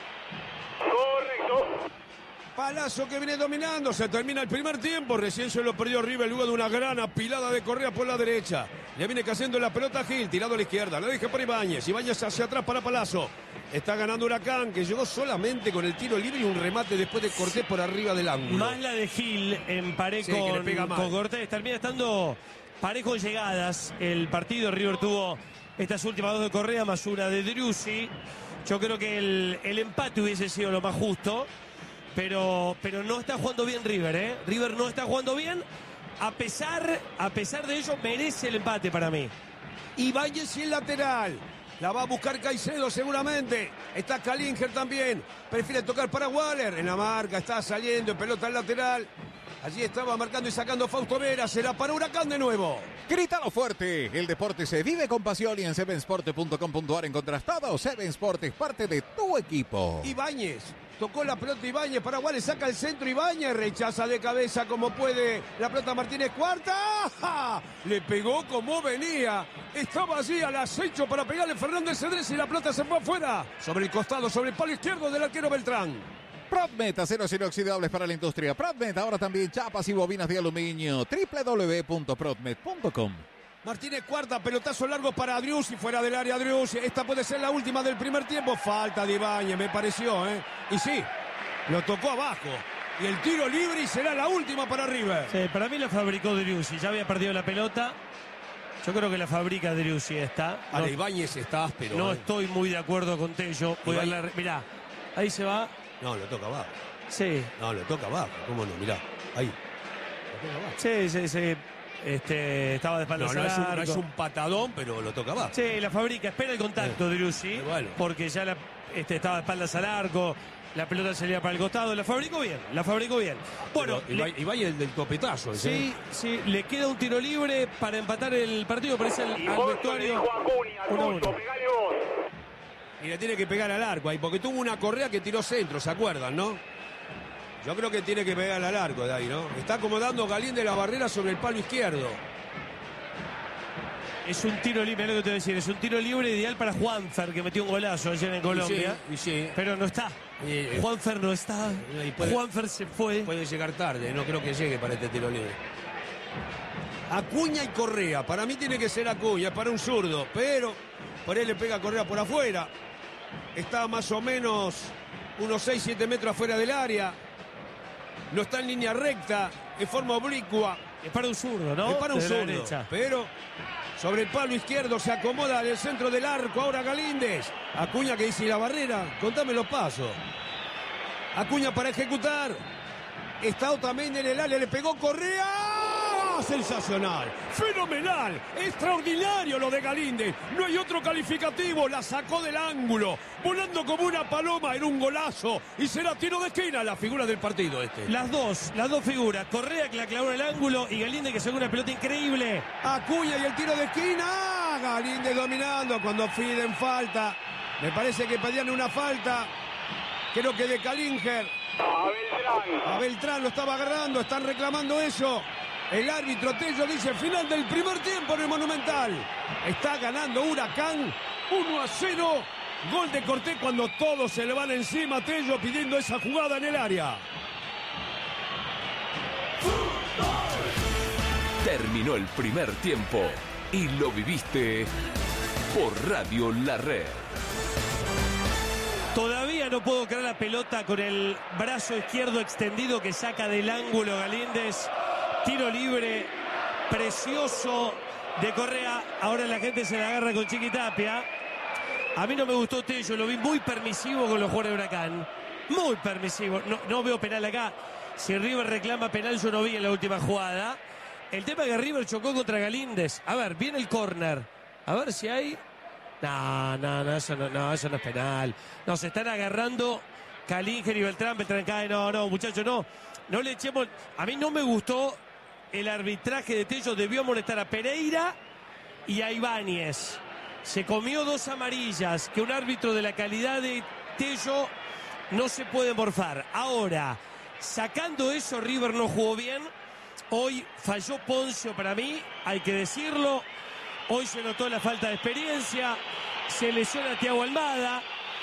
Correcto. Palazzo que viene dominando, se termina el primer tiempo, recién se lo perdió River luego de una gran apilada de Correa por la derecha. Le viene cayendo la pelota Gil, tirado a la izquierda, la deja para Ibáñez, Ibáñez hacia atrás para Palazzo. Está ganando Huracán, que llegó solamente con el tiro libre y un remate después de Cortés por arriba del ángulo. Más la de Gil en pared Sí, con, que le pega mal. con Cortés. Termina estando parejo en llegadas. El partido River tuvo estas últimas dos de Correa más una de Driussi. Yo creo que el, el empate hubiese sido lo más justo. Pero, pero no está jugando bien River, ¿eh? River no está jugando bien. A pesar, a pesar de ello, merece el empate para mí. Ibáñez y el lateral. La va a buscar Caicedo seguramente. Está Kalinger también. Prefiere tocar para Waller. En la marca está saliendo en pelota al lateral. Allí estaba marcando y sacando Fausto Vera. Será para Huracán de nuevo. Grítalo fuerte. El deporte se vive con pasión y en seven sport punto com punto a r encontrás todo. seven Sport es parte de tu equipo. Ibáñez. Tocó la pelota Ibáñez para Waller, saca el centro Ibáñez, rechaza de cabeza como puede la pelota Martínez Cuarta. ¡Ja! Le pegó como venía. Estaba allí al acecho para pegarle Fernández Cedrés y la pelota se fue afuera. Sobre el costado, sobre el palo izquierdo del arquero Beltrán. Prodmet, aceros inoxidables para la industria. Prodmet, ahora también chapas y bobinas de aluminio. doble u doble u doble u punto prodmet punto com. Martínez Cuarta, pelotazo largo para Driussi, fuera del área Driussi. Esta puede ser la última del primer tiempo. Falta de Ibáñez, me pareció, ¿eh? Y sí, lo tocó abajo. Y el tiro libre y será la última para River. Sí, para mí la fabricó Driussi. Ya había perdido la pelota. Yo creo que la fabrica Driussi esta. A No, la Ibáñez está áspero. no ¿eh? estoy muy de acuerdo con Tello. Voy a Ibáñez- hablar- Mirá, ahí se va. No, lo toca abajo. Sí, No, lo toca abajo. ¿Cómo no? Mirá, ahí. Lo toca abajo. sí, sí, sí. Este, estaba de espaldas No, no al es, un, no arco. es un patadón, pero lo toca abajo. Sí, la fabrica, espera el contacto, Eh, Driussi, eh, bueno. porque ya la, este, estaba de espaldas al arco, la pelota salía para el costado, la fabricó bien, la fabricó bien. Bueno, Pero Ibai- le- Ibáñez del topetazo. ese, sí, ¿eh? sí, le queda un tiro libre para empatar el partido, parece al, Y al Bolso le vestuario. dijo a Acuña, uno a Tucho, uno. pegale vos. Y le tiene que pegar al arco ahí, porque tuvo una correa que tiró centro, ¿se acuerdan, no? Yo creo que tiene que pegar al arco de ahí, ¿no? Está acomodando Galín de la barrera sobre el palo izquierdo. Es un tiro libre, es lo que te voy a decir, es un tiro libre ideal para Juanfer, que metió un golazo ayer en Colombia. Y sí, y sí. Pero no está. Y- Juanfer no está. Y puede- Juanfer se fue. Puede llegar tarde, no creo que llegue para este tiro libre. Acuña y Correa, para mí tiene que ser Acuña, para un zurdo, pero por ahí le pega Correa por afuera. Está más o menos unos seis siete metros afuera del área. No está en línea recta, en forma oblicua. Es para un zurdo, ¿no? Es para un De la zurdo, derecha. pero sobre el palo izquierdo se acomoda en el centro del arco. Ahora Galíndez. Acuña que dice "¿Y la barrera. Contame los pasos. Acuña para ejecutar. Está Otamendi en el área. Le pegó Correa. Sensacional. Fenomenal. Extraordinario lo de Galíndez. No hay otro calificativo. La sacó del ángulo. Volando como una paloma en un golazo. Y será tiro de esquina la figura del partido este. Las dos, las dos figuras. Correa que la clavó en el ángulo y Galíndez que sacó una pelota increíble. Acuña y el tiro de esquina. Galíndez dominando cuando piden falta. Me parece que pedían una falta. Creo que de Kalinger. A Beltrán. A Beltrán lo estaba agarrando. Están reclamando eso. El árbitro Tello dice final del primer tiempo en el Monumental. Está ganando Huracán uno a cero. Gol de Cortés cuando todos se le van encima. Tello pidiendo esa jugada en el área. Terminó el primer tiempo y lo viviste por Radio La Red. Todavía no puedo creer la pelota con el brazo izquierdo extendido que saca del ángulo Galíndez. Tiro libre, precioso de Correa. Ahora la gente se la agarra con Chiquitapia. A mí no me gustó Tello, lo vi muy permisivo con los jugadores de Huracán. Muy permisivo. No, no veo penal acá. Si River reclama penal, yo no vi en la última jugada. El tema es que River chocó contra Galíndez. A ver, viene el córner. A ver si hay... No, no, no, eso no, no, eso no es penal. No, se están agarrando Calinger y Beltrán. Beltrán cae, no, no, muchachos, no. No le echemos. A mí no me gustó el arbitraje de Tello. Debió amonestar a Pereira y a Ibáñez. Se comió dos amarillas que un árbitro de la calidad de Tello no se puede morfar. Ahora, sacando eso, River no jugó bien. Hoy falló Poncio para mí, hay que decirlo. Hoy se notó la falta de experiencia. Se lesiona a Thiago Almada.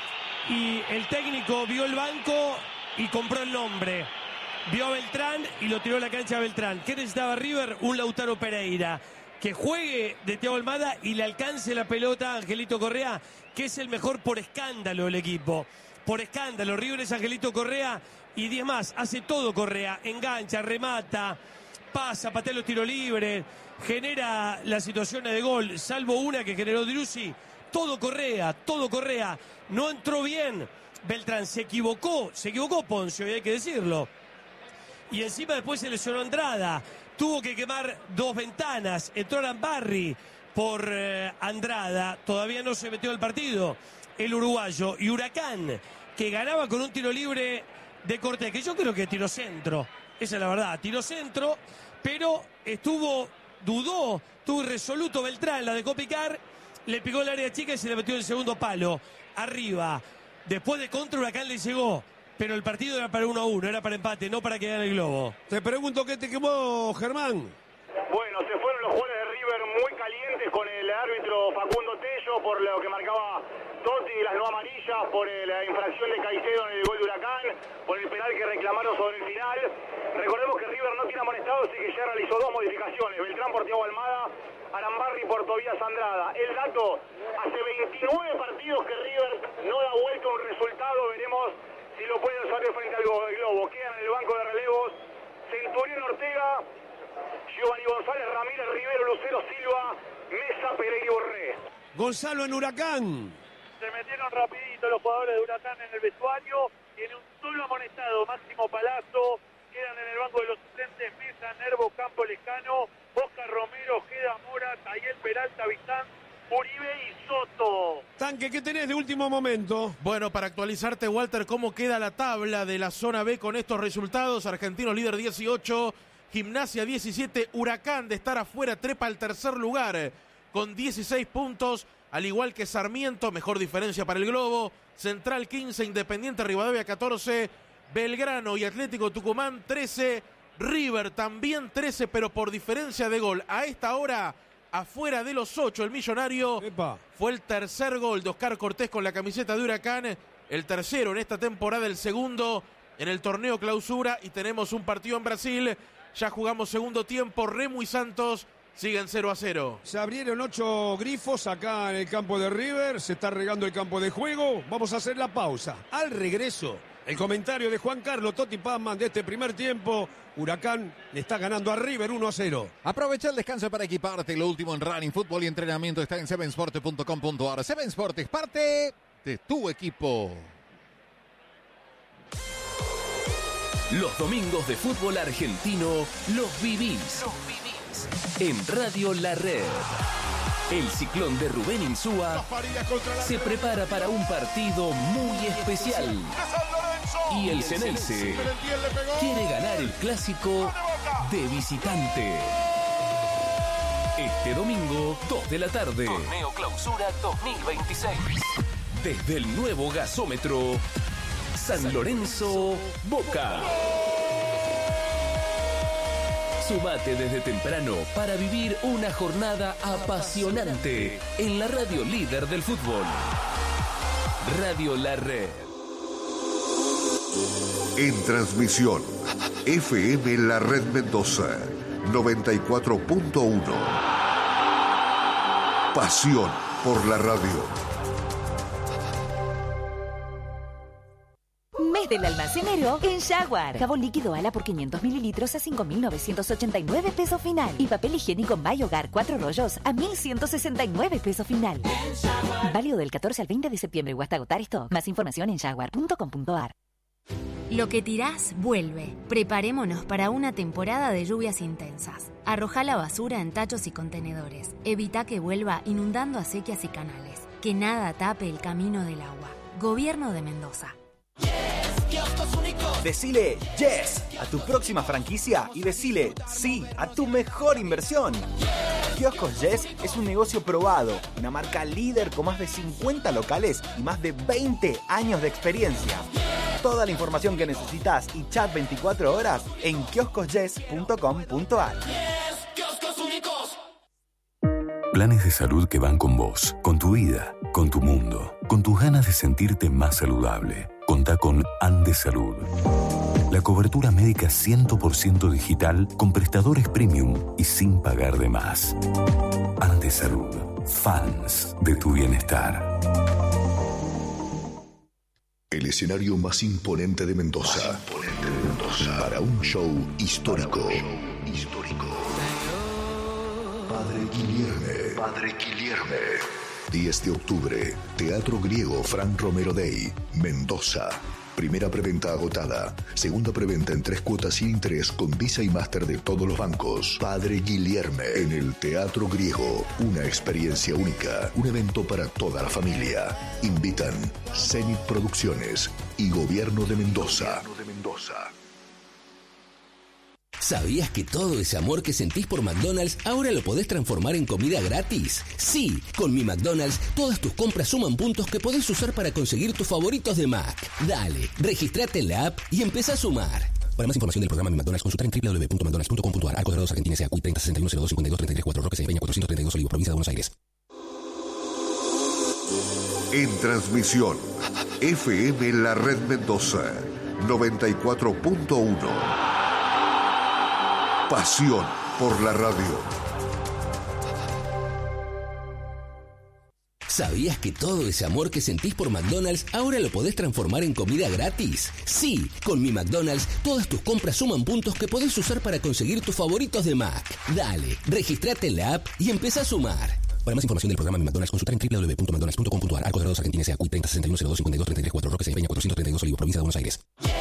Y el técnico vio el banco y compró el nombre. Vio a Beltrán y lo tiró a la cancha a Beltrán. ¿Qué necesitaba River? Un Lautaro Pereira. Que juegue de Thiago Almada y le alcance la pelota a Angelito Correa, que es el mejor por escándalo del equipo. Por escándalo, River es Angelito Correa y diez más. Hace todo Correa. Engancha, remata, pasa, patea los tiros libres, genera las situaciones de gol, salvo una que generó Driussi. Todo Correa, todo Correa. No entró bien Beltrán, se equivocó, se equivocó Poncio, y hay que decirlo. Y encima después se lesionó Andrada. Tuvo que quemar dos ventanas. Entró Arambarri por eh, Andrada. Todavía no se metió al partido el uruguayo. Y Huracán, que ganaba con un tiro libre de Cortés, que yo creo que tiró centro. Esa es la verdad. Tiró centro, pero estuvo, dudó, estuvo irresoluto Beltrán. La dejó picar, le picó el área chica y se le metió el segundo palo. Arriba. Después de contra, Huracán le llegó. Pero el partido era para uno a uno, era para empate, no para quedar en el globo. Te pregunto, ¿qué te quemó, Germán? Bueno, se fueron los jugadores de River muy calientes con el árbitro Facundo Tello por lo que marcaba Totti y las no amarillas, por la infracción de Caicedo en el gol de Huracán, por el penal que reclamaron sobre el final. Recordemos que River no tiene amonestados y que ya realizó dos modificaciones. Beltrán por Thiago Almada, Arambarri por Tobías Andrada. El dato, hace veintinueve partidos que River no da vuelta un resultado, veremos si lo puede usar de frente al globo. Quedan en el banco de relevos Centurión Ortega, Giovanni González, Ramírez, Rivero, Lucero, Silva, Mesa, Pereira y Borré. Gonzalo en Huracán. Se metieron rapidito los jugadores de Huracán en el vestuario. Tiene un solo amonestado, Máximo Palazzo. Quedan en el banco de los suplentes Mesa, Nervo, Campo Lescano, Oscar Romero, Ojeda Mora, Tayel Peralta, Vistán, Uribe y Soto. Tanque, ¿qué tenés de último momento? Bueno, para actualizarte, Walter, cómo queda la tabla de la zona B con estos resultados. Argentinos líder dieciocho, Gimnasia diecisiete, Huracán de estar afuera trepa al tercer lugar con dieciséis puntos, al igual que Sarmiento, mejor diferencia para el globo. Central quince, Independiente Rivadavia catorce, Belgrano y Atlético Tucumán trece, River también trece, pero por diferencia de gol. A esta hora, afuera de los ocho, el millonario. Epa. Fue el tercer gol de Oscar Cortés con la camiseta de Huracán, el tercero en esta temporada, el segundo en el torneo clausura, y tenemos un partido en Brasil. Ya jugamos segundo tiempo, Remo y Santos siguen cero a cero. Se abrieron ocho grifos acá en el campo de River, se está regando el campo de juego. Vamos a hacer la pausa. Al regreso, el comentario de Juan Carlos Totti Pazman de este primer tiempo. Huracán le está ganando a River uno a cero. Aprovecha el descanso para equiparte. Lo último en running, fútbol y entrenamiento está en seven sport punto com punto a r. seven Sport es parte de tu equipo. Los domingos de fútbol argentino los vivís. Los vivís en Radio La Red. El ciclón de Rubén Insúa se prepara para un partido muy especial. Y el Ceneice quiere ganar el clásico de visitante. Este domingo, dos de la tarde. Torneo Clausura dos mil veintiséis. Desde el nuevo gasómetro, San Lorenzo, Boca. Sumate desde temprano para vivir una jornada apasionante en la radio líder del fútbol. Radio La Red. En transmisión, F M La Red Mendoza, noventa y cuatro punto uno. Pasión por la radio. Mes del almacenero en Jaguar. Jabón líquido Ala por quinientos mililitros a cinco mil novecientos ochenta y nueve pesos final. Y papel higiénico My Hogar cuatro rollos a mil ciento sesenta y nueve pesos final. Válido del catorce al veinte de septiembre o hasta agotar stock. Más información en jaguar punto com punto a r. Lo que tirás vuelve. Preparémonos para una temporada de lluvias intensas. Arrojá la basura en tachos y contenedores. Evita que vuelva inundando acequias y canales. Que nada tape el camino del agua. Gobierno de Mendoza. Decile yes a tu próxima franquicia y decile sí a tu mejor inversión. Kioscos Yes es un negocio probado, una marca líder con más de cincuenta locales y más de veinte años de experiencia. Toda la información que necesitas y chat veinticuatro horas en kioscos yes punto com punto a r. Planes de salud que van con vos, con tu vida, con tu mundo, con tus ganas de sentirte más saludable. Contá con Andes Salud. La cobertura médica cien por ciento digital con prestadores premium y sin pagar de más. Andes Salud. Fans de tu bienestar. El escenario más imponente de Mendoza. Más imponente de Mendoza. Para un show histórico. Para un show histórico. Padre Guilherme. Padre Guilherme. diez de octubre. Teatro Griego Fran Romero Day. Mendoza. Primera preventa agotada. Segunda preventa en tres cuotas sin interés con Visa y Master de todos los bancos. Padre Guilherme en el Teatro Griego. Una experiencia única. Un evento para toda la familia. Invitan Zenit Producciones y Gobierno de Mendoza. Gobierno de Mendoza. ¿Sabías que todo ese amor que sentís por McDonald's ahora lo podés transformar en comida gratis? Sí, con mi McDonald's todas tus compras suman puntos que podés usar para conseguir tus favoritos de Mac. Dale, registrate en la app y empezá a sumar. Para más información del programa Mi McDonald's, consultar en doble u doble u doble u punto mcdonalds punto com punto a r. Arcos Dorados Argentina S A C U I treinta sesenta y uno cero dos cincuenta y dos treinta y tres cuatro Roque Peña cuatrocientos treinta y dos Olivos, provincia de Buenos Aires. En transmisión, F M La Red Mendoza, noventa y cuatro punto uno. Pasión por la radio. ¿Sabías que todo ese amor que sentís por McDonald's ahora lo podés transformar en comida gratis? Sí, con mi McDonald's todas tus compras suman puntos que podés usar para conseguir tus favoritos de Mac. Dale, registrate en la app y empezá a sumar. Para más información del programa Mi McDonald's, consultar en doble u doble u doble u punto mcdonalds punto com punto a r. Arcos Dorados Argentina S A C U I treinta sesenta y uno cero dos cincuenta y dos treinta y tres cuatro Roque Peña cuatrocientos treinta y dos Olivos, provincia de Buenos Aires.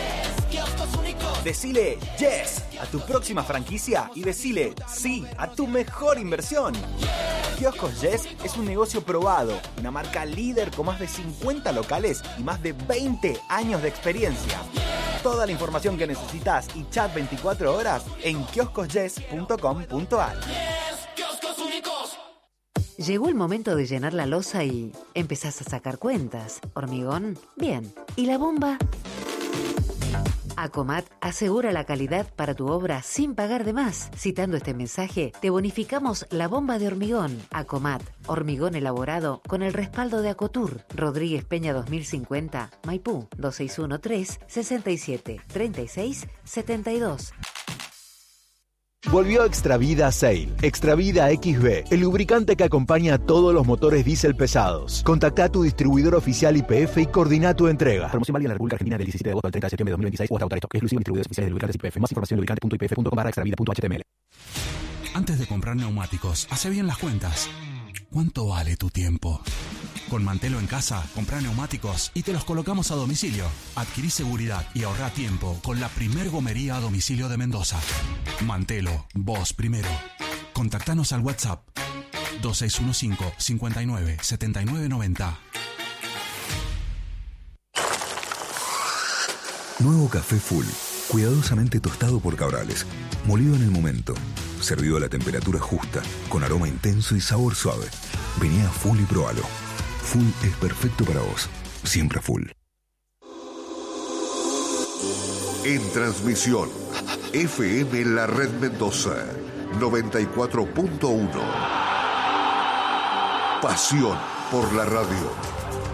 Decile yes a tu próxima franquicia y decile sí a tu mejor inversión. Kioscos Yes es un negocio probado, una marca líder con más de cincuenta locales y más de veinte años de experiencia. Toda la información que necesitas y chat veinticuatro horas en kioscos yes punto com punto a r. Llegó el momento de llenar la loza y empezás a sacar cuentas. ¿Hormigón? Bien. ¿Y la bomba? Acomat asegura la calidad para tu obra sin pagar de más. Citando este mensaje, te bonificamos la bomba de hormigón. Acomat, hormigón elaborado con el respaldo de Acotur. Rodríguez Peña dos mil cincuenta, Maipú, dos seis uno tres, sesenta y siete, treinta y seis, setenta y dos. Volvió Extravida Sail. Extravida X B, el lubricante que acompaña a todos los motores diésel pesados. Contacta a tu distribuidor oficial I P F y coordina tu entrega. Promoción válida en la República Argentina del diecisiete de agosto al treinta de septiembre de dos mil veintiséis o hasta agotar stock. Exclusivo en distribuidores oficiales de lubricantes I P F. Más información en lubricante punto i p f punto com barra extravida punto h t m l. Antes de comprar neumáticos, hace bien las cuentas. ¿Cuánto vale tu tiempo? Con Mantelo en casa, comprá neumáticos y te los colocamos a domicilio. Adquirí seguridad y ahorrá tiempo con la primer gomería a domicilio de Mendoza. Mantelo, vos primero. Contactanos al WhatsApp dos seis uno cinco, cinco nueve, siete nueve nueve cero. Nuevo café Full, cuidadosamente tostado por Cabrales, molido en el momento, servido a la temperatura justa, con aroma intenso y sabor suave. Vení a Full y probalo. Full es perfecto para vos, siempre Full. En transmisión, F M La Red Mendoza, noventa y cuatro punto uno. Pasión por la radio.